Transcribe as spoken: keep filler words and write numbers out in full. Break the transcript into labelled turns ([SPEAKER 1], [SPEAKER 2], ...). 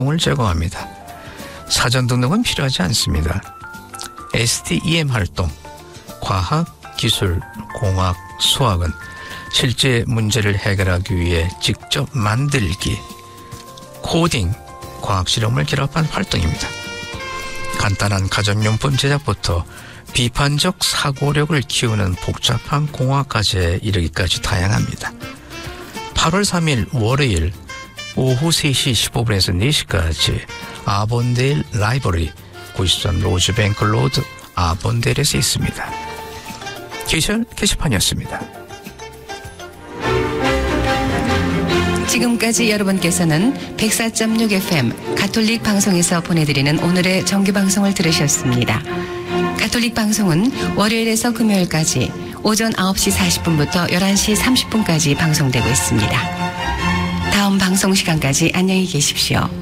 [SPEAKER 1] 을 제공합니다. 사전 등록은 필요하지 않습니다. 에스티이엠 활동, 과학, 기술, 공학, 수학은 실제 문제를 해결하기 위해 직접 만들기, 코딩, 과학 실험을 결합한 활동입니다. 간단한 가정용품 제작부터 비판적 사고력을 키우는 복잡한 공학 과제에 이르기까지 다양합니다. 팔월 삼일 월요일 오후 세 시 십오 분에서 네 시까지 아본데일 라이브러리 구십삼 로즈뱅크 로드 아본데일에서 있습니다. 기술 게시판이었습니다.
[SPEAKER 2] 지금까지 여러분께서는 백사 점 육 에프엠 가톨릭 방송에서 보내드리는 오늘의 정규방송을 들으셨습니다. 가톨릭 방송은 월요일에서 금요일까지 오전 아홉 시 사십 분부터 열한 시 삼십 분까지 방송되고 있습니다. 다음 방송 시간까지 안녕히 계십시오.